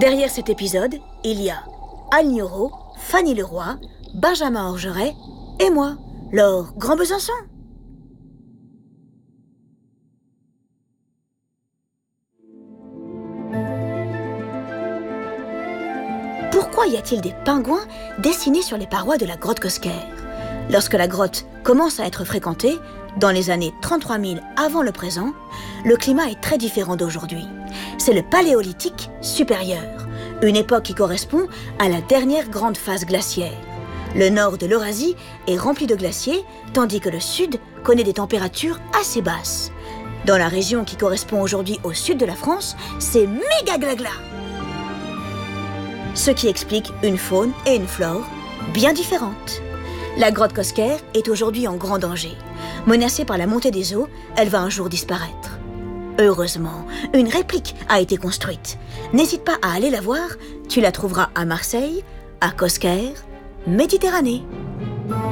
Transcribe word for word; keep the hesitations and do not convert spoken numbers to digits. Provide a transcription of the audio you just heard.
Derrière cet épisode, il y a Anne Gnoro, Fanny Leroy, Benjamin Orgeret et moi, Laure Grand Besançon. Pourquoi y a-t-il des pingouins dessinés sur les parois de la grotte Cosquer? Lorsque la grotte commence à être fréquentée, dans les années trente-trois mille avant le présent, le climat est très différent d'aujourd'hui. C'est le Paléolithique supérieur, une époque qui correspond à la dernière grande phase glaciaire. Le nord de l'Eurasie est rempli de glaciers, tandis que le sud connaît des températures assez basses. Dans la région qui correspond aujourd'hui au sud de la France, c'est méga glagla. Ce qui explique une faune et une flore bien différentes. La grotte Cosquer est aujourd'hui en grand danger. Menacée par la montée des eaux, elle va un jour disparaître. Heureusement, une réplique a été construite. N'hésite pas à aller la voir, tu la trouveras à Marseille, à Cosquer, Méditerranée.